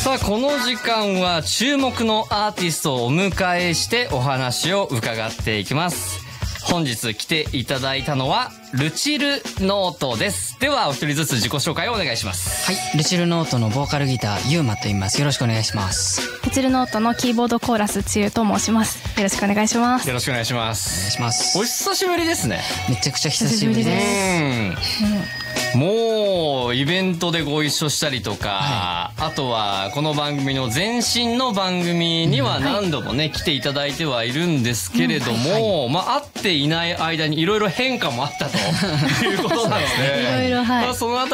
さあこの時間は注目のアーティストをお迎えしてお話を伺っていきます。本日来ていただいたのはルチルノートです。ではお一人ずつ自己紹介をお願いします。 はい、ルチルノートのボーカルギターユーマと言います。よろしくお願いします。 ルチルノートのキーボードコーラスちゆと申します。よろしくお願いします。 よろしくお願いしまお願いす。 します。 お久しぶりですね。 めちゃくちゃ久しぶりです。 もうイベントでご一緒したりとか、あとはこの番組の前身の番組には何度もね、来ていただいてはいるんですけれども、会っていない間にいろいろ変化もあったということなのでいろいろ、 そのあたり